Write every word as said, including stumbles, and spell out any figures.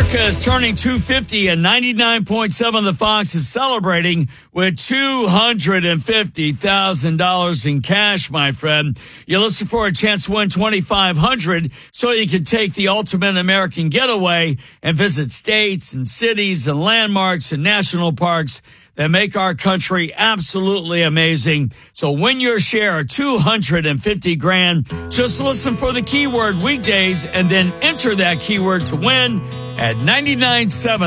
America is turning two hundred fifty, and ninety-nine point seven The Fox is celebrating with two hundred fifty thousand dollars in cash, my friend. You're listening for a chance to win twenty-five hundred dollars so you can take the ultimate American getaway and visit states and cities and landmarks and national parks that make our country absolutely amazing. So win your share of two hundred fifty grand. Just listen for the keyword weekdays and then enter that keyword to win at ninety-nine point seven